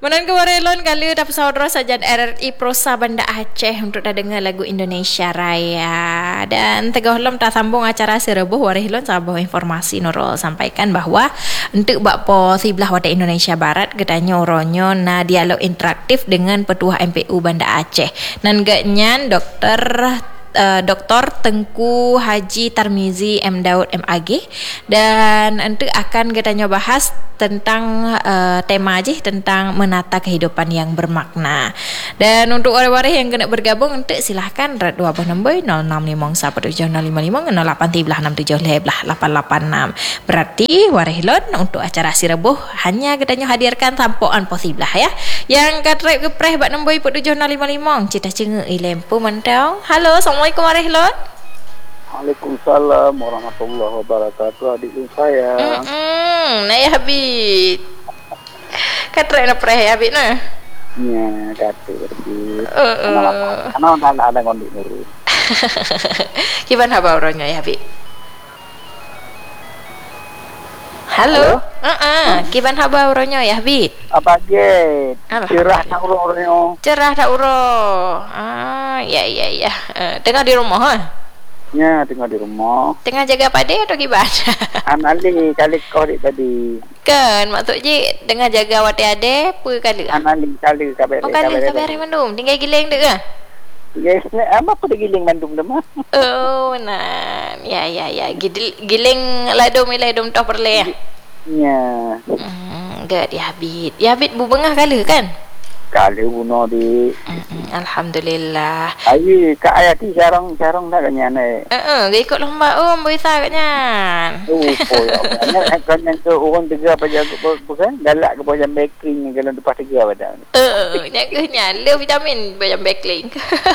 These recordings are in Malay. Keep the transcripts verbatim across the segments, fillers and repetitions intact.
Menan ke warelon kali dapat saudara sajan R R I Prosa Banda Aceh untuk dah dengar lagu Indonesia Raya. Dan tegah lom tak sambung acara serebuh warelon sabuh informasi Nurul sampaikan bahawa untuk bakpo sebelah wadah Indonesia Barat gedanya oronyo na dialog interaktif dengan Petua M P U Banda Aceh. Nan genyan Doktor Uh, Doktor Tengku Haji Tarmizi M Daud M A G dan nanti akan kita bahas tentang uh, tema aja tentang menata kehidupan yang bermakna. Dan untuk orang-orang yang kena bergabung nanti silahkan red dua puluh nombor nol enam lima satu tujuh nol lima lima nol lapan tiga enam tujuh lapan lapan enam. Berarti warehlon untuk acara sirebuh hanya kita hadirkan tampoan posible ya. Yang katrek kepreh bak nombor tujuh nol lima lima cita cenga lempu mentau. Halo, Assalamualaikum warehlon. Waalaikumsalam warahmatullahi wabarakatuh. Adik saya. Hmm, nah ya Habib. Katrek na preh ya Habib nah. Ya, kata berarti. Uh, Karena ada ada kondik nurut. Gimana orangnya ya Habib? Halo. Heeh, gimana habar orangnya ya Habib? Apa ge? Cerah tak urang-urangnya. Cerah tak urang. Ah, ya ya ya. Uh, tengah di rumah ha? Ya, tengah di rumah. Tengah jaga pade atau gimana? Anali kali kau dik tadi. Kan, maksud je tengah jaga wate ade apa kali? Anali kali kabar. Oh, kali kabar mandum. Tinggal giling dek ke? Yes, apa pada giling mandum dah mah? Oh, nah. Ya ya ya. Gidil, giling ladum ladum toh perle ya. Ya. Hmm, gad ya Habib. Ya Habib bu bengah kali kan? Kali bunuh di. Mm-mm, Alhamdulillah. Ayi kak ayati sarong sarong dah kanya ne. Eh eh, gaya ikut lomba om bisa katnya. Oh, oh ya. Kan yang tu orang tiga apa jago bukan? Galak ke pojam bakery ni kalau lepas tiga pada. Eh, nyaknya le vitamin banyak backlink.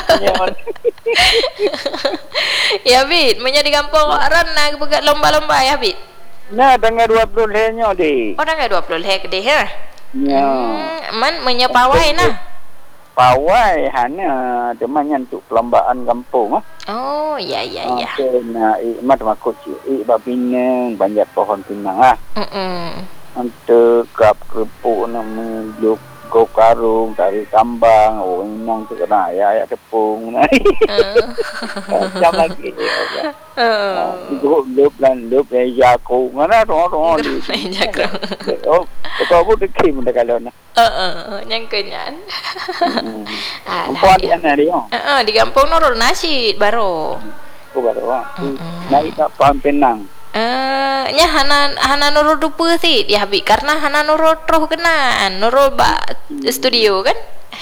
Ya Habib, menya di kampung orang nak buat lomba-lomba ya Habib. Nah, tanggal dua puluh lehnya di. Oh, tanggal dua puluh leh kedeh ya. Ya. Hmm, man menya pawai nah. Pawai hanya temannya untuk perlombaan kampung ah. Oh, ya ya ya. Okay, nah, ikmat makut i babineng banyak pohon pinang ah. Hmm. Untuk kap kerupuk nama blok go karung dari tambang oh memang tu kena ya ya tepung nah. Jam lagi ya. Oh. Grup grup dan grup ya aku mana tu tu di. Oh, kau pun dekim dah kalau na. Eh, yang kenyan. Apa dia nak dia? Eh, di kampung Nurul nasi baru. Oh baru ah. Naik tak paham penang. Eh, nya Hana Hana Nurul dupa sih ya Habib karena Hana Nurul terus kenan Nurul ba studio kan.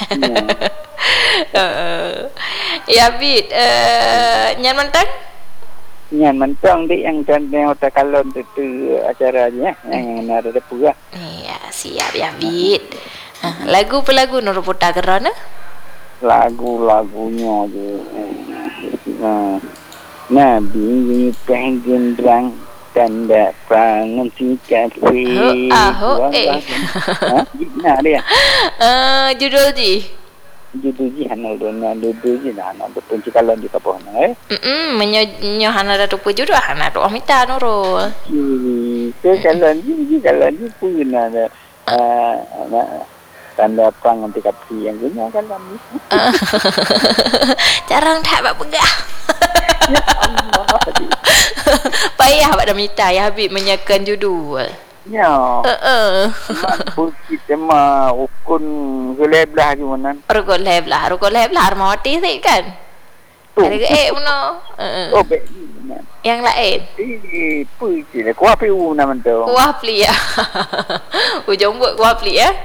Eh, ya Habib eh nyan mentang? Nyan mentang di yang dan hotel kalon tu acaranya yang ada depu ah. Iya, siap ya Habib. Lagu pelagu Nurul putar kerana? Lagu-lagunya je. Nah, Nabi penggendrang tanda pangan si kafe. Oh, eh. Nah dia. Eh, judul ji. Judul ji hanal dona judul ji nah nak betul si kalon di kapon eh. Hmm, menyo hana dah tu judul hana tu amita Nurul. Ke kalon ji kalon ji pun ada ah tanda pangan di kafe yang punya kalon ni. Jarang tak bak pegah. Payah bak dah minta ya Habib menyakan judul. Ya. Heeh. Bukit tema ukun geleblah gimana? Rukun leblah, rukun leblah harmati sih kan? Ada ke eh mana? Oh, be. Yang lain. Eh, puji le kuah piu nama tu. Kuah pli ya. Ujung buat kuah pli ya.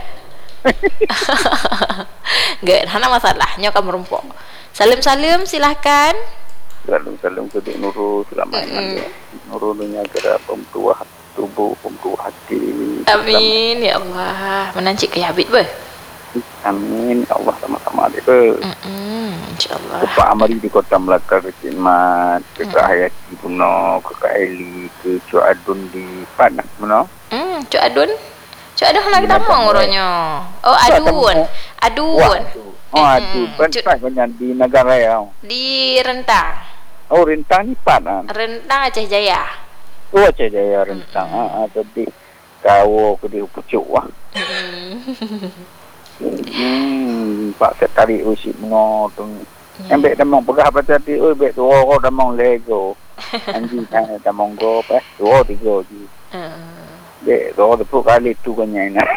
Gak, hana masalah. Nyoka merumpok. Salim-salim silahkan. Salam-salam ke Nurul selamat mm. Nurul dunia gerak pemtua tubuh pemtua hati. Amin selamat. Ya Allah. Menancik ke Habib ber. Amin ya Allah sama-sama deh ber. Mm-mm, insyaallah. Pak Amari di Kota Melaka ke Cimat, ke mm. Hayati Puno, ke Kaili, ke Cuadun di Panah Puno. Hmm, Cuadun. Cuadun nak kita mau ngorongnya. Oh, Adun. Adun. Oh, Adun. Kan banyak di negara ya. Di Rentang. Oh, Rentang ni Pan. Rentang Aceh Jaya. Oh, Aceh Jaya Rentang. Ah, tadi kau ke di Pucuk wah. Hmm, Pak Sekretari usik mengo tu. Ya. Ambek damong pegah patati oi bek tu oro damong Lego. Anji kan damong go eh dua tiga ji. Uh. Dek dua tu kali tu kanya ina.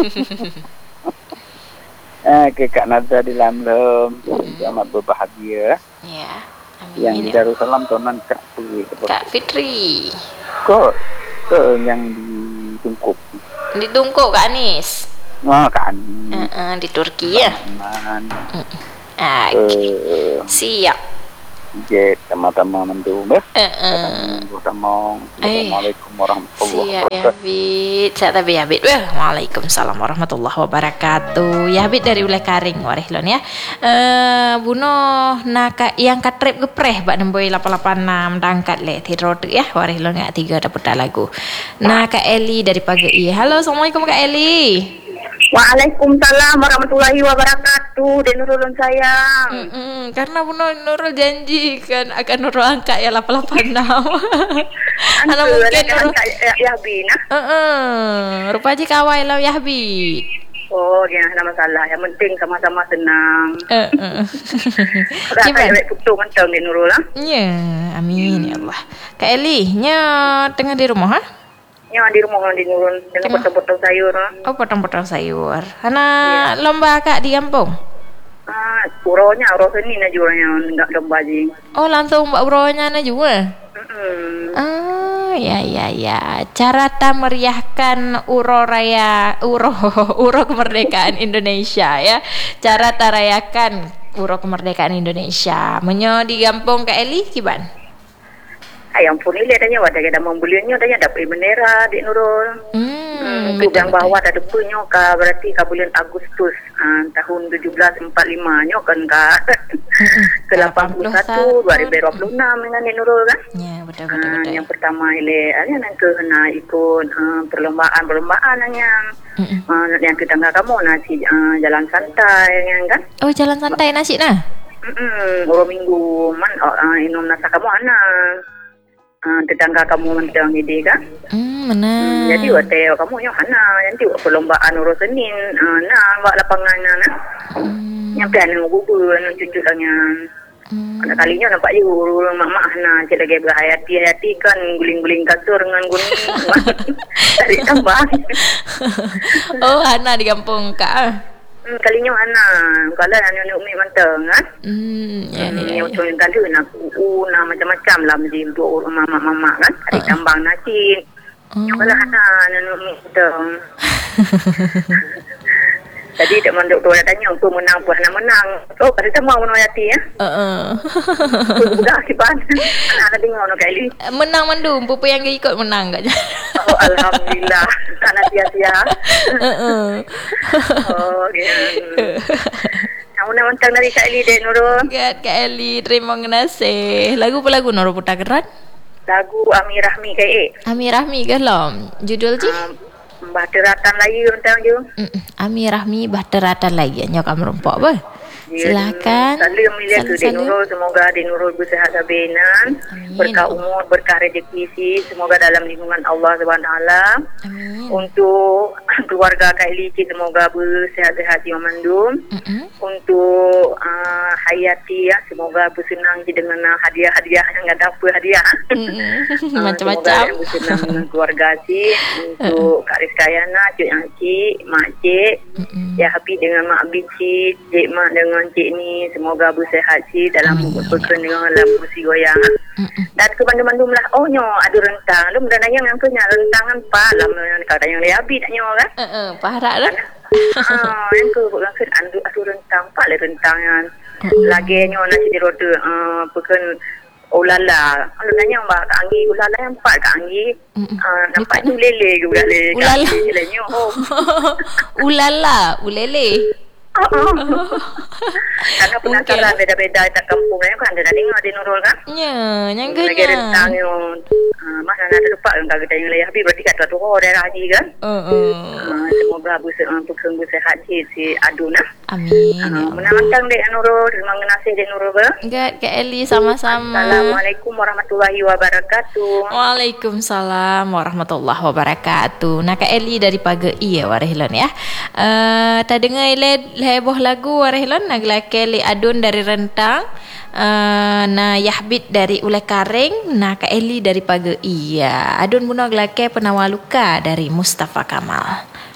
Eh ke Kak Nada di dalam selamat berbahagia. Ya. Amin. Yang di Darussalam tuan Kak pergi ke Kak Fitri. Kok ke yang di Tungkuk. Di Tungkuk Kak Anis. Nah kan. Uh-uh, di Turki ya. Man. Ah, Eh siap. Jet sama-sama mendung ya. Uh-uh. Assalamualaikum warahmatullahi Siap ya Habib. Saya tabi Habib. Waalaikumsalam warahmatullahi wabarakatuh. Ya Habib dari Ulai Karing warihlon ya. Eh buno nak yang katrip gepreh bak nemboi lapan lapan enam dangkat le tirot ya warihlon ya tiga dapat lagu. Nah Kak Eli dari Pagi. Halo, Assalamualaikum Kak Eli. Waalaikumsalam warahmatullahi wabarakatuh. Dan Nurul sayang. Mm-mm, karena Buno Nurul janji kan akan Nurul angkat ya lapan lapan enam. Ana mungkin Nurul ya, ya Bina. Heeh. Rupa je kawai lau ya Habib. Oh, ya ada masalah. Yang penting sama-sama senang. Heeh. Dah saya putus mentang di Nurul lah. Ya, amin ya Allah. Kak Eli, nya tengah di rumah ha? Ya di rumah di Nurul dengan potong-potong sayur. Oh, potong-potong sayur. Ana ya. Lomba Kak di kampung. Ah, uronya uro seni na juranya enggak lomba ji. Oh, langsung mbak uronya na juga. Heeh. Ah, ya ya ya. Cara ta meriahkan uro raya uro uro kemerdekaan Indonesia ya. Cara ta rayakan uro kemerdekaan Indonesia. Menyo di kampung Kak Eli kiban? Ayam pun ini adanya wadah kita membuliannya adanya dapat bendera di Nurul. Hmm, hmm yang bawah ada punya ka berarti ka bulan Agustus uh, tahun tujuh belas empat puluh lima nyo kan ka ke delapan puluh satu dua ribu dua puluh enam dengan di Nurul kan. Ya, betul betul. Uh, betul. yang pertama ile ada yang ke na ikut uh, perlombaan-perlombaan yang uh, yang kita enggak kamu nasi uh, jalan santai yang kan. Oh, jalan santai nasi nah. Heeh, mm minggu man uh, inom nasa kamu anak. Uh, tetangga kamu mentang ide kan? Hmm, mana? Hmm, jadi hotel kamu yang mana? Nanti perlombaan urus Senin, uh, nah, buat lapangan nah. Hmm. Yang pian nak gugur, nak cucu tanya. Hmm. Ada kalinya nampak je urus mak-mak nah, cik lagi berhayati-hayati kan, guling-guling kasur dengan gunung. Tarik tambah. Oh, Hana di kampung Kak. Hmm, kalinya mana? Kalau anak-anak umi manteng kan? Hmm, ya Hmm, ya. yang macam yang kali nak uh, nak macam-macam lah macam untuk orang mama-mama kan. Tarik tambang nasi. Yang kalau anak anak umi manteng. Jadi dia manduk tu dia tanya untuk menang puas nak menang. Oh, pada semua menang hati ya. Heeh. Sudah kiban. Anak ada dengar nak kali. Menang mandum, pupu yang ikut menang gak? Oh, alhamdulillah. Anak sia-sia. Heeh. Oh, gitu. Kamu nak mentang dari Kak Eli dek Nurul. Gat Kak Eli, terima kasih. Lagu apa lagu Nurul putar keran? Lagu Ami Rahmi K A. Ami Rahmi ke lom? Judul je? Um, Bahteratan lagi mentang je. Mm-mm. Ami Rahmi Bahteratan lagi. Nyok kamu rompok apa? Silakan. Salam milia tu Dek Nurul. Semoga Dek Nurul bersihat sabinan. Berkah umur, berkah rezeki si. Semoga dalam lindungan Allah subhanahu wa taala. Amin. Untuk keluarga Kak Eli, semoga bersihat-sihat di Mandum. Mm-mm. Untuk uh, Hayati ya, semoga bersenang dengan uh, hadiah-hadiah yang ada apa hadiah. Mm-mm. Macam-macam. Semoga yang bersenang dengan keluarga si. Untuk Kak Rizka Yana, Cik Yanci, Mak Cik. Mm-mm. Ya Happy dengan Mak Bici, Cik Mak dengan Cik ni, semoga bersihat si dalam berpekan dengan dalam kursi goyang. Mm-mm. Dan ke bandung-bandung lah, oh nyo ada rentang. Lu mudah nanya yang punya rentangan pak, lama kata yang dia habis tak nyo kan? Heeh, parak dah. Ah, yang ke bukan kan ada ada rentang pak le rentangan. Lagi nyo nasi di roda, ah pekan ulala. Kalau nanya mbak Kak Anggi, ulala yang pak Kak Anggi. Ah, nampak tu lele juga le. Ulala. Nyo. Ulala, ulele. Oh, oh. Karena penasaran beda-beda tak kampung kan ada dengar di Nurul kan? Ya, yang Lagi ganya. rentang yang uh, mas nak ada lupa yang kata yang lain habis berarti kat tu oh daerah lagi kan? Oh, oh. Uh, semoga bersehat bersehat sihat si si Adun nah. Amin. Uh, Menang-menang dek Nurul, terima kasih dek Nurul ber. Enggak, Kak Eli sama-sama. Assalamualaikum warahmatullahi wabarakatuh. Waalaikumsalam warahmatullahi wabarakatuh. Nak Kak Eli dari Pagei ya Warahlon ya. Uh, tak dengar le heboh lagu Warahlon nak Kak Eli Adun dari Rentang. Uh, na Yahbit dari Ulai Karing, na Kak Eli dari Pagei ya. Adun buno glake Penawaluka dari Mustafa Kamal.